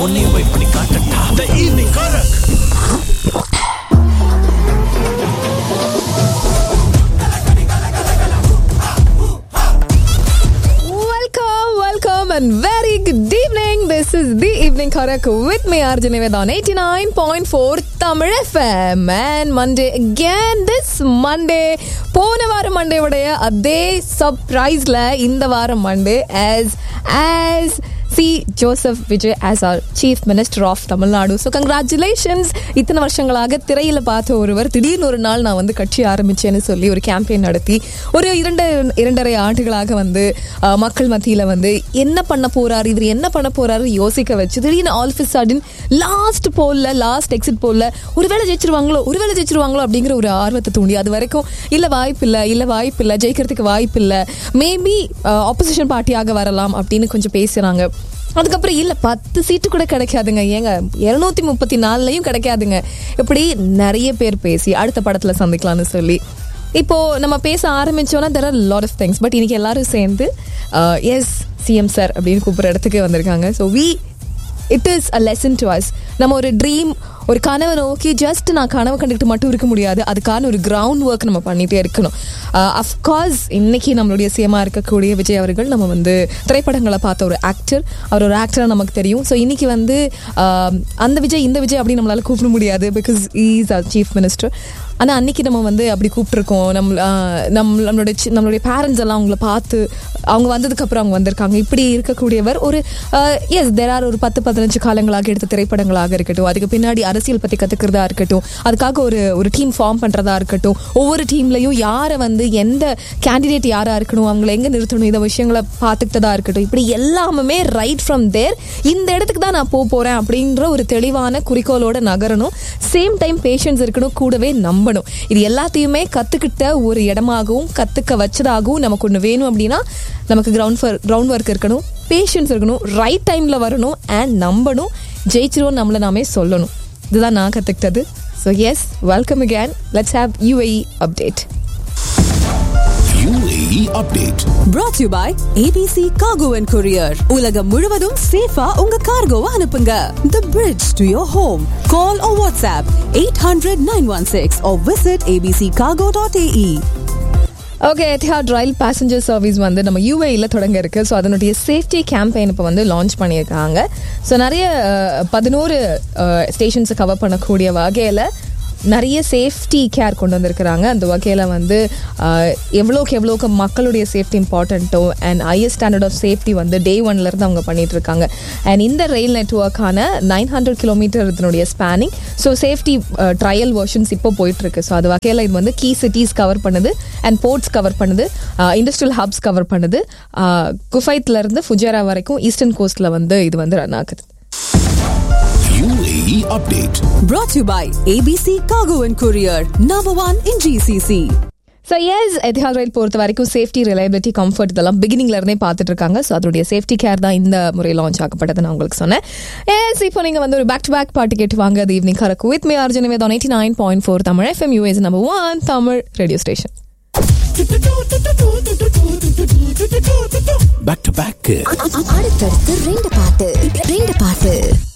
உன்னையும் போய் பண்ணி காட்டட்டா. The evening Karak. Welcome and very good evening. This is the evening Karak with me RJ Niveda on 89.4 Tamil FM. And Monday again, this Monday. போன வாரம் Monday உடைய அதே சர்ப்ரைஸ்ல இந்த வாரம் Monday as C. Joseph Vijay as our Chief Minister of Tamil Nadu. So congratulations. இத்தனை வருஷங்களாக திரையில பார்த்த ஒருவர் திடீர்னு ஒரு நாள் நான் வந்து கட்சி ஆரம்பிச்சேன்னு சொல்லி ஒரு கேம்பெயின் நடத்தி ஒரு இரண்டரை ஆண்டுகளாக வந்து மக்கள் மத்தியில வந்து என்ன பண்ண போறாரு, இவர் என்ன பண்ண போறாரு யோசிக்க வச்சு திடீர்னு all of sudden last exit போல்ல ஒருவேளை ஜெயிச்சிருவாங்களோ அப்படிங்கிற ஒரு ஆர்வத்தை தூண்டி அது வரைக்கும் இல்ல வாய்ப்பில்லை ஜெயிக்கிறதுக்கு வாய்ப்பில்லை, மேபி ஆப்போசிஷன் பார்ட்டியாக வரலாம் அப்படின்னு கொஞ்சம் பேசுறாங்க. அதுக்கப்புறம் இல்ல 10 சீட்டு கூட கிடைக்காதுங்க, ஏங்க 234 கிடைக்காதுங்க, இப்படி நிறைய பேர் பேசி அடுத்த படத்துல சந்திக்கலாம்னு சொல்லி இப்போ நம்ம பேச ஆரம்பிச்சோம்னா there are a lot of things. But இன்னைக்கு எல்லாரும் சேர்ந்து எஸ் சிஎம் சார் அப்படின்னு கூப்பிடுற இடத்துக்கு வந்திருக்காங்க. So it is a lesson to us. நம்ம ஒரு ட்ரீம், ஒரு கனவை நோக்கி ஜஸ்ட் நான் கனவு கண்டுக்கிட்டு மட்டும் இருக்க முடியாது, அதுக்கான ஒரு கிரவுண்ட் ஒர்க் நம்ம பண்ணிகிட்டே இருக்கணும். அஃப்கோர்ஸ் இன்னைக்கு நம்மளுடைய சிஎம்மா இருக்கக்கூடிய விஜய் அவர்கள் நம்ம வந்து திரைப்படங்களை பார்த்த ஒரு ஆக்டர், அவர் ஒரு ஆக்டராக நமக்கு தெரியும். ஸோ இன்னைக்கு வந்து அந்த விஜய் இந்த விஜய் அப்படின்னு நம்மளால கூப்பிட முடியாது, because is our chief minister. ஆனால் அன்னைக்கு நம்ம வந்து அப்படி கூப்பிட்டுருக்கோம். நம்மளுடைய பேரண்ட்ஸ் எல்லாம் அவங்கள பார்த்து அவங்க வந்ததுக்கப்புறம் அவங்க வந்திருக்காங்க. இப்படி இருக்கக்கூடியவர் ஒரு எஸ் தேர் ஆர் ஒரு 10-15 காலங்களாக எடுத்த திரைப்படங்களாக இருக்கட்டும், அதுக்கு பின்னாடி அரசியல் பற்றி கற்றுக்கிறதா இருக்கட்டும், அதுக்காக ஒரு டீம் ஃபார்ம் பண்ணுறதா இருக்கட்டும், ஒவ்வொரு டீம்லையும் யாரை வந்து எந்த கேண்டிடேட் யாராக இருக்கணும், அவங்கள எங்கே நிறுத்தணும், இந்த விஷயங்களை பார்த்துக்கிட்டதா இருக்கட்டும், இப்படி எல்லாமே ரைட் ஃப்ரம் தேர் இந்த இடத்துக்கு தான் நான் போகிறேன் அப்படின்ற ஒரு தெளிவான குறிக்கோளோட நகரணும். சேம் டைம் பேஷன்ஸ் இருக்கணும், கூடவே நம்பணும். இது எல்லாத்தையுமே கற்றுக்கிட்ட ஒரு இடமாகவும் கற்றுக்க வச்சதாகவும் நமக்கு ஒன்று வேணும். அப்படின்னா நமக்கு கிரவுண்ட் ஒர்க் இருக்கணும், பேஷன்ஸ் இருக்கணும், ரைட் டைமில் வரணும் அண்ட் நம்பணும், ஜெயிச்சிரும் நம்மளை நாமே சொல்லணும். இதுதான் நான் கற்றுக்கிட்டது. So S, welcome again. Let's have UAE update. UAE update brought to you by ABC Cargo and Courier. உலகம் முழுவதும் சேஃபா உங்க கார்கோவை அனுப்புங்க. The bridge to your home. Call or WhatsApp 800-916 or visit abccargo.ae. Okay, Etihad rail passenger service வந்து நம்ம UAEல தொடங்க இருக்கு. So அதனுடைய சேஃப்டி கேம்பெயின் இப்போ வந்து லான்ச் பண்ணியிருக்காங்க. ஸோ நிறைய 11 ஸ்டேஷன்ஸை கவர் பண்ணக்கூடிய வகையில் நிறைய சேஃப்டி கேர் கொண்டு வந்திருக்கிறாங்க. அந்த வகையில் வந்து எவ்வளோக்கு மக்களுடைய safety இம்பார்ட்டண்ட்டோ and highest standard of safety வந்து டே 1லேருந்து அவங்க பண்ணிட்டு இருக்காங்க. அண்ட் இந்த ரயில் நெட்வொர்க்கான 900 கிலோமீட்டர் இதனுடைய spanning. So safety trial versions இப்போ போயிட்டுருக்கு. ஸோ அது வகையில் இது வந்து கீ சிட்டிஸ் கவர் பண்ணுது அண்ட் போர்ட்ஸ் கவர் பண்ணுது, இண்டஸ்ட்ரியல் ஹப்ஸ் கவர் பண்ணுது, குஃபைத்லேருந்து ஃபுஜேரா வரைக்கும் ஈஸ்டர்ன் கோஸ்ட்டில் வந்து இது வந்து ரன் ஆகுது. UAE update brought to you by ABC Cargo and Courier, number 1 in GCC. So S, Etihad ரயில் பொறுத்த வரைக்கும் சேஃப்டி, ரிலையபிலிட்டி, கம்ஃபர்ட் இதெல்லாம் பிகினிங்ல இருந்தே பார்த்துட்டு இருக்காங்க. ஸோ அதோடைய சேஃப்டி கேர் தான் இந்த முறை லான்ச் ஆக்கப்பட்டது நான் உங்களுக்கு சொன்னேன். எஸ், இப்போ நீங்கள் வந்து ஒரு பேக் டு பேக் பாட்டு கேட்டு வாங்க. அது evening Kharak with me RJ Niveda on 89.4 Tamil FM, UAE's number 1 Tamil radio station. back to back அடுத்தடுத்து 2 பாட்டு